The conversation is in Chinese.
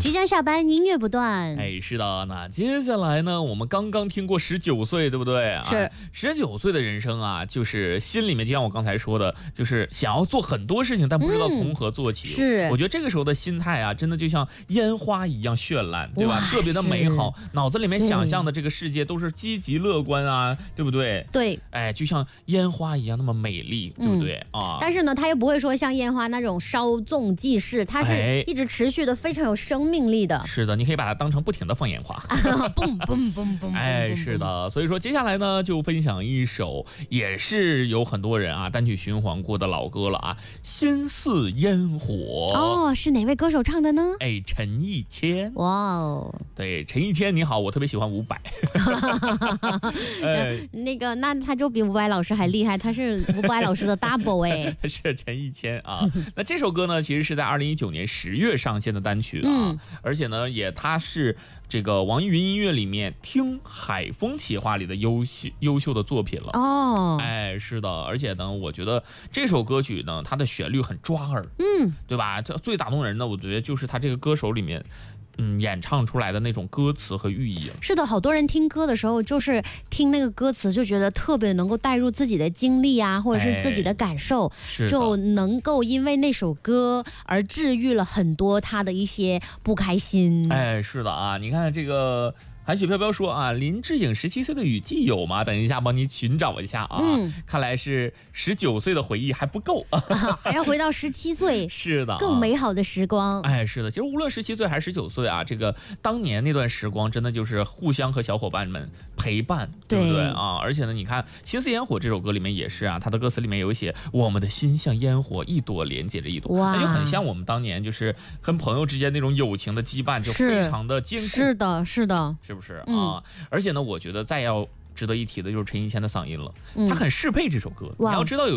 即将下班，音乐不断。 哎，是的，那接下来呢，我们刚刚听过19岁，对不对？ 是 19岁的人生啊，就是心里面就像我刚才说的，就是想要做很多事情，但不知道从何做起。 是， 我觉得这个时候的心态啊，真的就像烟花一样绚烂，对吧？特别的美好，脑子里面想象的这个世界都是积极乐观啊，对不对？ 对， 哎，就像烟花一样那么美丽，对不对啊？ 但是呢，它又不会说像烟花那种稍纵即逝，它是一直持续的，非常有生命力的。 是的，你可以把它当成不停的放烟花， 嘣嘣嘣嘣！ 哎，是的，所以说接下来呢，就分享一首也是有很多人啊单曲循环过的老歌了啊，《心似烟火》。 哦，是哪位歌手唱的呢？ 哎，陈奕谦。 哇哦， 对，陈奕谦你好，我特别喜欢伍佰。 那他就比伍佰老师还厉害，他是伍佰老师的 double 哎。 是陈奕谦啊。那这首歌呢，其实是在2019年10月上线的单曲啊，而且呢，它是这个网易云音乐里面听海风企划里的优秀的作品了哦。 哎，是的，而且呢，我觉得这首歌曲呢，它的旋律很抓耳，对吧？这最打动人的，我觉得就是它这个歌手里面。演唱出来的那种歌词和寓意。 是的，好多人听歌的时候，就是听那个歌词，就觉得特别能够带入自己的经历啊，或者是自己的感受，就能够因为那首歌而治愈了很多他的一些不开心。 哎，是的啊，你看这个。韩雪飘飘说啊，林志颖17岁的雨季有吗？等一下帮你寻找一下啊。看来是19岁的回忆还不够， 还要回到17岁。 是的， 更美好的时光。 哎，是的，其实无论17岁还是19岁啊，这个当年那段时光真的就是互相和小伙伴们陪伴，对不对啊？而且呢，你看《心似烟火》这首歌里面也是啊，它的歌词里面有写我们的心像烟火，一朵连接着一朵，那就很像我们当年就是跟朋友之间那种友情的羁绊，就非常的坚固。 是的，是的。 是不是啊？而且呢，我觉得再要值得一提的就是陈奕谦的嗓音了，他很适配这首歌。你要知道有。